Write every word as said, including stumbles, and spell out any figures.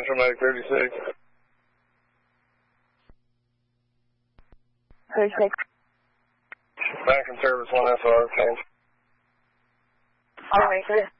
Central Medic thirty-six. thirty-six. Back in service, one S R, change. All right, good.